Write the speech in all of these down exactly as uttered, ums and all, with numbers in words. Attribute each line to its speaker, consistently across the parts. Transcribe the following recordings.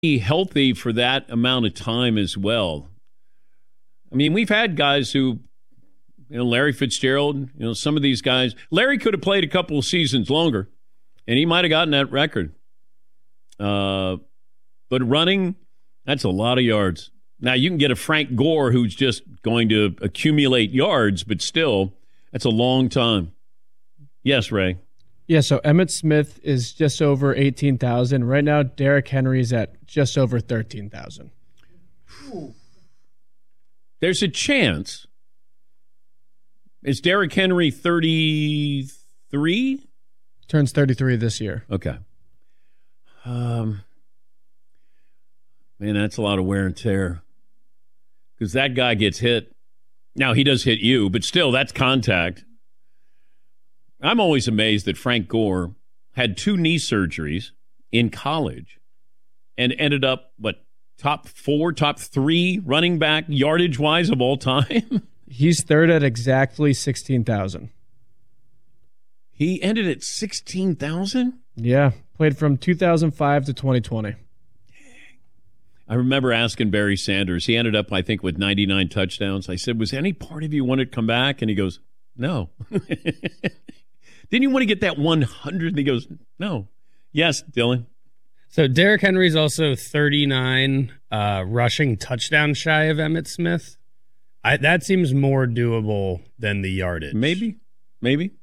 Speaker 1: Be healthy for that amount of time as well. I mean, we've had guys who, you know, Larry Fitzgerald, you know, some of these guys. Larry could have played a couple of seasons longer, and he might have gotten that record. Uh, but running, that's a lot of yards. Now, you can get a Frank Gore who's just going to accumulate yards, but still, that's a long time. Yes, Ray.
Speaker 2: Yeah, so Emmitt Smith is just over eighteen thousand. Right now, Derrick Henry is at just over thirteen thousand.
Speaker 1: There's a chance. Is Derrick Henry thirty-three?
Speaker 2: Turns thirty-three this year.
Speaker 1: Okay. Um, man, that's a lot of wear and tear. Because that guy gets hit. Now, he does hit you, but still, that's contact. I'm always amazed that Frank Gore had two knee surgeries in college and ended up, what, top four, top three running back yardage-wise of all time?
Speaker 2: He's third at exactly sixteen thousand.
Speaker 1: He ended at sixteen thousand?
Speaker 2: Yeah, played from two thousand five to twenty twenty.
Speaker 1: I remember asking Barry Sanders. He ended up, I think, with ninety-nine touchdowns. I said, was any part of you want to come back? And he goes, no. Didn't you want to get that one hundred? And he goes, no. Yes, Dylan.
Speaker 3: So Derrick Henry's also thirty-nine uh, rushing touchdowns shy of Emmitt Smith. I, that seems more doable than the yardage.
Speaker 1: Maybe. Maybe.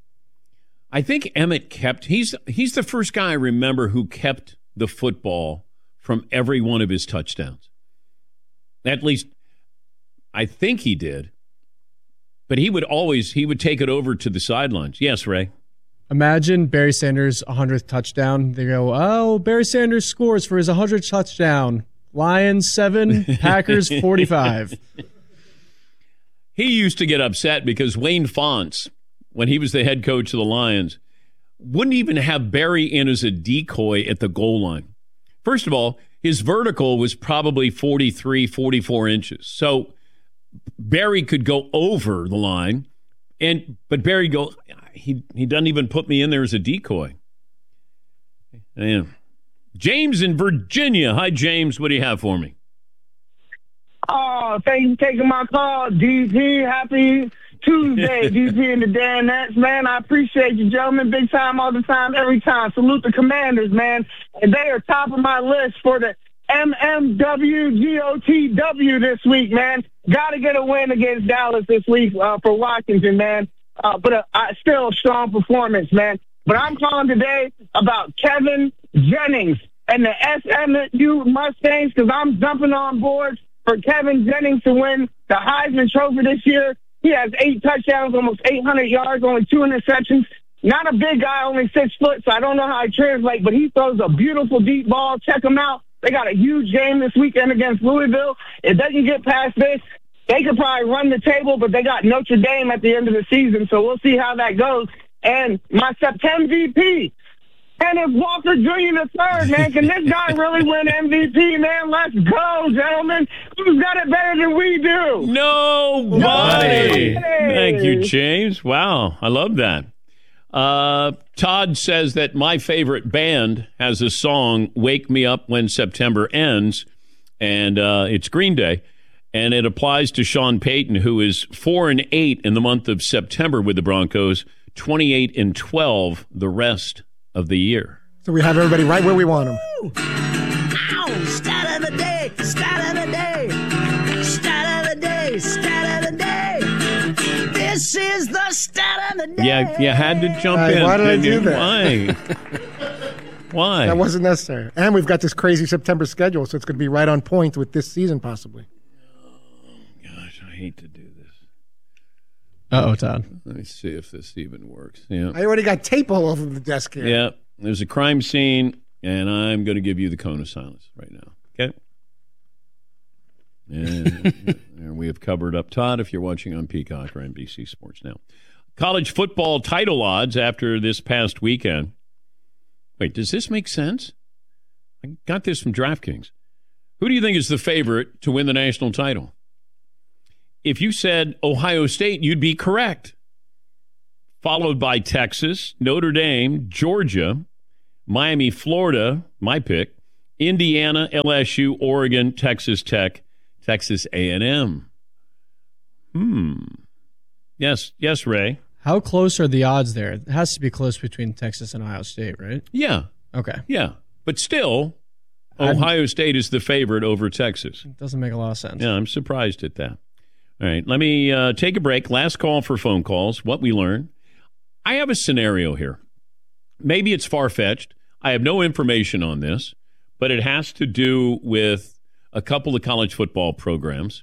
Speaker 1: I think Emmitt kept, he's he's the first guy I remember who kept the football from every one of his touchdowns. At least, I think he did. But he would always, he would take it over to the sidelines. Yes, Ray?
Speaker 2: Imagine Barry Sanders' one hundredth touchdown. They go, oh, Barry Sanders scores for his one hundredth touchdown. Lions seven, Packers forty-five.
Speaker 1: He used to get upset because Wayne Fonts, when he was the head coach of the Lions, wouldn't even have Barry in as a decoy at the goal line. First of all, his vertical was probably forty-three, forty-four inches. So Barry could go over the line, and but Barry go, he he doesn't even put me in there as a decoy. Man. James in Virginia. Hi, James. What do you have for me?
Speaker 4: Oh, thank you for taking my call, D P. Happy Tuesday, D P and the Dan Nats, man. I appreciate you, gentlemen. Big time, all the time, every time. Salute the Commanders, man. And they are top of my list for the M M W G O T W this week, man. Got to get a win against Dallas this week uh, for Washington, man. Uh, but uh, uh, still a strong performance, man. But I'm calling today about Kevin Jennings and the S M U Mustangs because I'm jumping on board for Kevin Jennings to win the Heisman Trophy this year. He has eight touchdowns, almost eight hundred yards, only two interceptions. Not a big guy, only six foot, so I don't know how he translates, but he throws a beautiful deep ball. Check him out. They got a huge game this weekend against Louisville. It doesn't get past this. They could probably run the table, but they got Notre Dame at the end of the season, so we'll see how that goes. And my September M V P, Kenneth Walker Junior the third, man. Can this guy really win M V P, man? Let's go, gentlemen. Who's got it better than we do?
Speaker 1: Nobody. Nobody. Thank you, James. Wow, I love that. Uh, Todd says that my favorite band has a song, Wake Me Up When September Ends, and uh, it's Green Day. And it applies to Sean Payton, who is four and eight in the month of September with the Broncos, twenty-eight and twelve the rest of the year.
Speaker 5: So we have everybody right where we want them.
Speaker 6: Ow! Stat of the day! Stat of the day! Stat of the day! Stat of the day! This is the stat of the day!
Speaker 1: Yeah, you had to jump
Speaker 5: uh,
Speaker 1: in.
Speaker 5: Why did I do
Speaker 1: you?
Speaker 5: that?
Speaker 1: Why? Why?
Speaker 5: That wasn't necessary. And we've got this crazy September schedule, so it's going to be right on point with this season, possibly.
Speaker 1: Gosh, I hate to do this.
Speaker 2: Uh-oh, Todd.
Speaker 1: Let me see if this even works. Yeah.
Speaker 5: I already got tape all over the desk here.
Speaker 1: Yeah. There's a crime scene, and I'm going to give you the cone of silence right now. Okay? And, and we have covered up Todd if you're watching on Peacock or N B C Sports Now. College football title odds after this past weekend. Wait, does this make sense? I got this from DraftKings. Who do you think is the favorite to win the national title? If you said Ohio State, you'd be correct. Followed by Texas, Notre Dame, Georgia, Miami, Florida, my pick, Indiana, L S U, Oregon, Texas Tech, Texas A and M. Hmm. Yes, yes, Ray.
Speaker 2: How close are the odds there? It has to be close between Texas and Ohio State, right?
Speaker 1: Yeah.
Speaker 2: Okay.
Speaker 1: Yeah. But still,
Speaker 2: I'm-
Speaker 1: Ohio State is the favorite over Texas.
Speaker 2: It doesn't make a lot of sense.
Speaker 1: Yeah, I'm surprised at that. All right, let me uh, take a break. Last call for phone calls, what we learned. I have a scenario here. Maybe it's far-fetched. I have no information on this, but it has to do with a couple of college football programs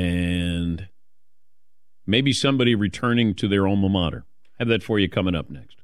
Speaker 1: and maybe somebody returning to their alma mater. Have that for you coming up next.